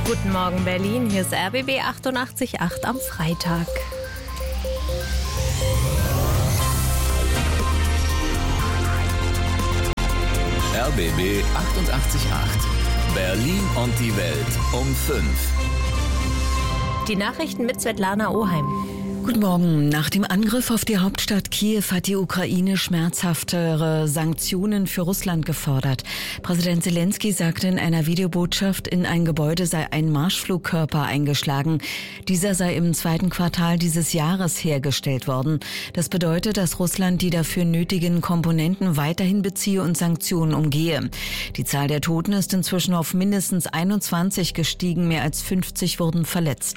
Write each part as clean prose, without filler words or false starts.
Guten Morgen Berlin, hier ist RBB 88.8 am Freitag. RBB 88.8 Berlin und die Welt um 5. Die Nachrichten mit Svetlana Oheim. Guten Morgen. Nach dem Angriff auf die Hauptstadt Kiew hat die Ukraine schmerzhaftere Sanktionen für Russland gefordert. Präsident Zelensky sagte in einer Videobotschaft, in ein Gebäude sei ein Marschflugkörper eingeschlagen. Dieser sei im zweiten Quartal dieses Jahres hergestellt worden. Das bedeutet, dass Russland die dafür nötigen Komponenten weiterhin beziehe und Sanktionen umgehe. Die Zahl der Toten ist inzwischen auf mindestens 21 gestiegen, mehr als 50 wurden verletzt.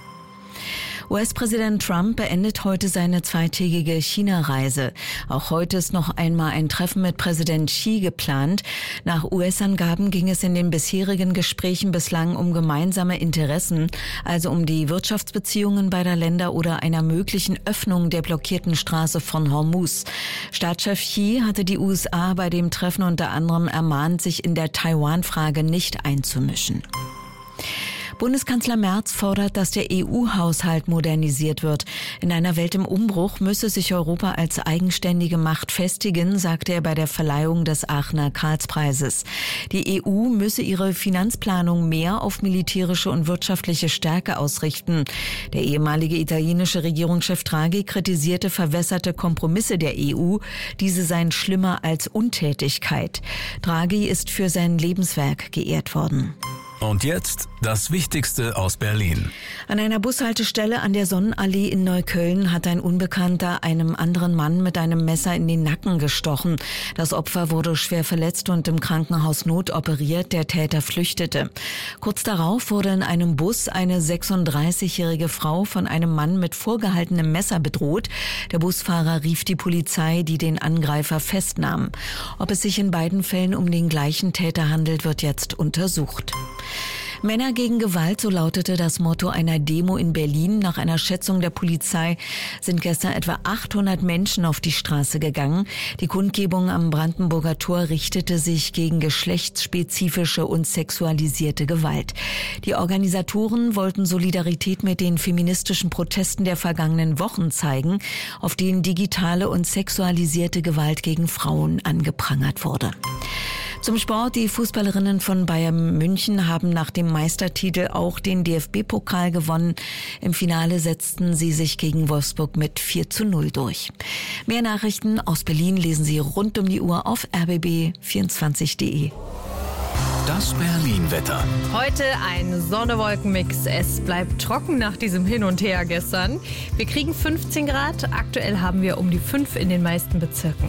US-Präsident Trump beendet heute seine zweitägige China-Reise. Auch heute ist noch einmal ein Treffen mit Präsident Xi geplant. Nach US-Angaben ging es in den bisherigen Gesprächen bislang um gemeinsame Interessen, also um die Wirtschaftsbeziehungen beider Länder oder einer möglichen Öffnung der blockierten Straße von Hormuz. Staatschef Xi hatte die USA bei dem Treffen unter anderem ermahnt, sich in der Taiwan-Frage nicht einzumischen. Bundeskanzler Merz fordert, dass der EU-Haushalt modernisiert wird. In einer Welt im Umbruch müsse sich Europa als eigenständige Macht festigen, sagte er bei der Verleihung des Aachener Karlspreises. Die EU müsse ihre Finanzplanung mehr auf militärische und wirtschaftliche Stärke ausrichten. Der ehemalige italienische Regierungschef Draghi kritisierte verwässerte Kompromisse der EU. Diese seien schlimmer als Untätigkeit. Draghi ist für sein Lebenswerk geehrt worden. Und jetzt das Wichtigste aus Berlin. An einer Bushaltestelle an der Sonnenallee in Neukölln hat ein Unbekannter einem anderen Mann mit einem Messer in den Nacken gestochen. Das Opfer wurde schwer verletzt und im Krankenhaus notoperiert. Der Täter flüchtete. Kurz darauf wurde in einem Bus eine 36-jährige Frau von einem Mann mit vorgehaltenem Messer bedroht. Der Busfahrer rief die Polizei, die den Angreifer festnahm. Ob es sich in beiden Fällen um den gleichen Täter handelt, wird jetzt untersucht. Männer gegen Gewalt, so lautete das Motto einer Demo in Berlin. Nach einer Schätzung der Polizei sind gestern etwa 800 Menschen auf die Straße gegangen. Die Kundgebung am Brandenburger Tor richtete sich gegen geschlechtsspezifische und sexualisierte Gewalt. Die Organisatoren wollten Solidarität mit den feministischen Protesten der vergangenen Wochen zeigen, auf denen digitale und sexualisierte Gewalt gegen Frauen angeprangert wurde. Zum Sport. Die Fußballerinnen von Bayern München haben nach dem Meistertitel auch den DFB-Pokal gewonnen. Im Finale setzten sie sich gegen Wolfsburg mit 4:0 durch. Mehr Nachrichten aus Berlin lesen Sie rund um die Uhr auf rbb24.de. Das Berlin-Wetter. Heute ein Sonne-Wolken-Mix. Es bleibt trocken nach diesem Hin und Her gestern. Wir kriegen 15 Grad. Aktuell haben wir um die 5 in den meisten Bezirken.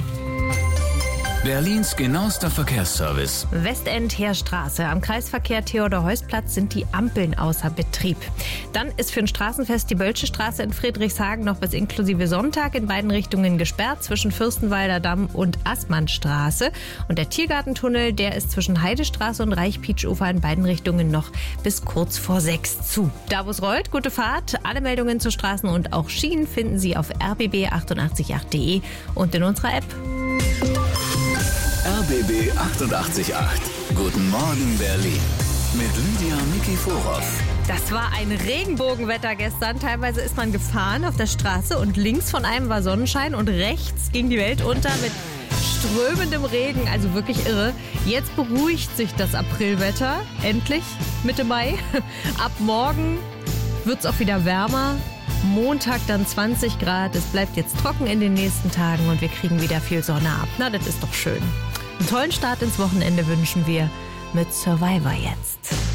Berlins genauester Verkehrsservice. Westend Heerstraße. Am Kreisverkehr Theodor-Heuss-Platz sind die Ampeln außer Betrieb. Dann ist für ein Straßenfest die Bölsche Straße in Friedrichshagen noch bis inklusive Sonntag in beiden Richtungen gesperrt, zwischen Fürstenwalder Damm und Assmannstraße. Und der Tiergartentunnel, der ist zwischen Heidestraße und Reichpietsch-Ufer in beiden Richtungen noch bis kurz vor 6 zu. Da wo es rollt, gute Fahrt. Alle Meldungen zu Straßen und auch Schienen finden Sie auf rbb888.de und in unserer App. RBB 88.8. Guten Morgen Berlin. Mit Lydia Nikiforov. Das war ein Regenbogenwetter gestern. Teilweise ist man gefahren auf der Straße und links von einem war Sonnenschein und rechts ging die Welt unter mit strömendem Regen. Also wirklich irre. Jetzt beruhigt sich das Aprilwetter. Endlich, Mitte Mai. Ab morgen wird es auch wieder wärmer. Montag dann 20 Grad. Es bleibt jetzt trocken in den nächsten Tagen und wir kriegen wieder viel Sonne ab. Na, das ist doch schön. Einen tollen Start ins Wochenende wünschen wir mit Survivor jetzt.